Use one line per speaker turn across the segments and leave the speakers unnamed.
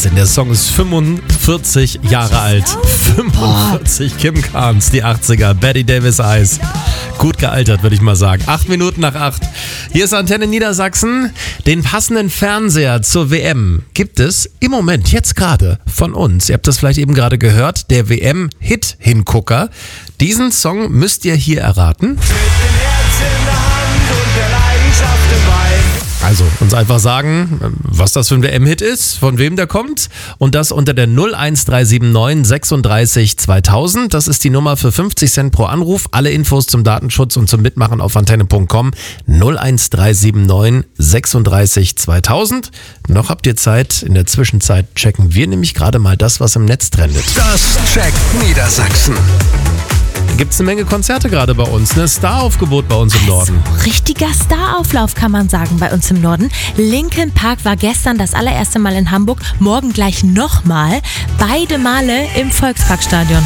Wahnsinn, der Song ist 45 Jahre alt. 45, Kim Carnes, die 80er, Betty Davis Eyes. Gut gealtert, würde ich mal sagen. 8 Minuten nach 8. Hier ist Antenne Niedersachsen. Den passenden Fernseher zur WM gibt es im Moment, jetzt gerade, von uns. Ihr habt das vielleicht eben gerade gehört, der WM-Hit-Hingucker. Diesen Song müsst ihr hier erraten.
Mit dem Herz in der Hand und der Leidenschaft im Bein.
Also uns einfach sagen, was das für ein WM-Hit ist, von wem der kommt und das unter der 01379 36 2000. Das ist die Nummer für 50 Cent pro Anruf. Alle Infos zum Datenschutz und zum Mitmachen auf antenne.com 01379 36 2000. Noch habt ihr Zeit. In der Zwischenzeit checken wir nämlich gerade mal das, was im Netz trendet.
Das checkt Niedersachsen.
Gibt es eine Menge Konzerte gerade bei uns, ne? Staraufgebot bei uns im Norden.
Richtiger Starauflauf kann man sagen bei uns im Norden. Linkin Park war gestern das allererste Mal in Hamburg, morgen gleich nochmal. Beide Male im Volksparkstadion.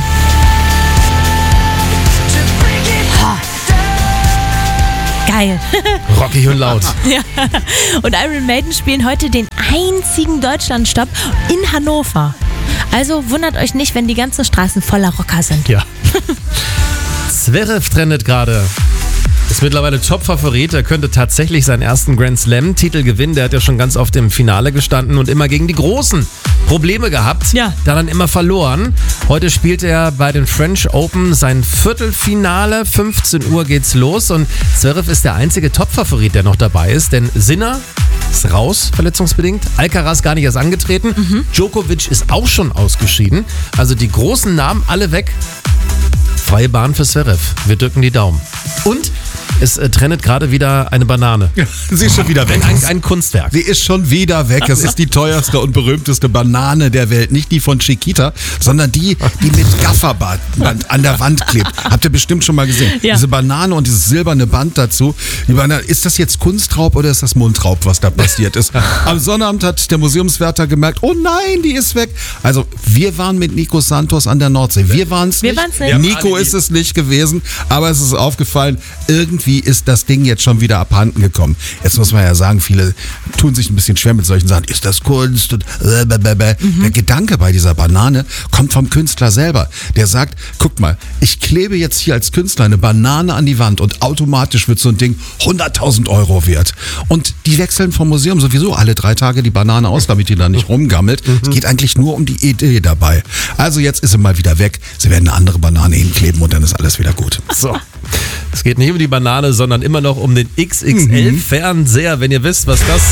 Geil.
Rockig und laut.
Ja. Und Iron Maiden spielen heute den einzigen Deutschlandstopp in Hannover. Also wundert euch nicht, wenn die ganzen Straßen voller Rocker sind.
Ja. Zverev trendet gerade. Ist mittlerweile Top-Favorit. Er könnte tatsächlich seinen ersten Grand Slam-Titel gewinnen. Der hat ja schon ganz oft im Finale gestanden und immer gegen die Großen Probleme gehabt.
Ja.
Dann immer verloren. Heute spielt er bei den French Open sein Viertelfinale. 15 Uhr geht's los und Zverev ist der einzige Top-Favorit, der noch dabei ist. Denn Sinner ist raus, verletzungsbedingt. Alcaraz gar nicht erst angetreten. Djokovic ist auch schon ausgeschieden. Also die großen Namen alle weg. Freie Bahn für Zverev. Wir drücken die Daumen. Und es trendet gerade wieder eine Banane.
Sie ist schon wieder weg.
Ein Kunstwerk.
Sie ist schon wieder weg. Es ist die teuerste und berühmteste Banane der Welt. Nicht die von Chiquita, sondern die mit Gafferband an der Wand klebt. Habt ihr bestimmt schon mal gesehen.
Ja.
Diese Banane und dieses silberne Band dazu. Die Banane, ist das jetzt Kunstraub oder ist das Mundraub, was da passiert ist? Am Sonnabend hat der Museumswärter gemerkt, oh nein, die ist weg. Also wir waren mit Nico Santos an der Nordsee. Wir waren es nicht. Nico ist es nicht gewesen, aber es ist aufgefallen, irgendwie ist das Ding jetzt schon wieder abhanden gekommen. Jetzt muss man ja sagen, viele tun sich ein bisschen schwer mit solchen Sachen. Ist das Kunst? Und Der Gedanke bei dieser Banane kommt vom Künstler selber. Der sagt, guck mal, ich klebe jetzt hier als Künstler eine Banane an die Wand und automatisch wird so ein Ding 100.000 Euro wert. Und die wechseln vom Museum sowieso alle 3 Tage die Banane aus, damit die da nicht rumgammelt. Es geht eigentlich nur um die Idee dabei. Also jetzt ist sie mal wieder weg. Sie werden eine andere Banane hinkleben und dann ist alles wieder gut.
So. Es geht nicht um die Banane, sondern immer noch um den XXL-Fernseher. Wenn ihr wisst, was das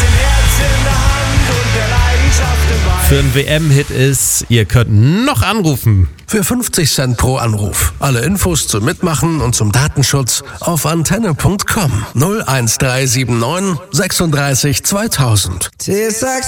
für ein WM-Hit ist, ihr könnt noch anrufen.
Für 50 Cent pro Anruf. Alle Infos zum Mitmachen und zum Datenschutz auf antenne.com 01379 36 2000.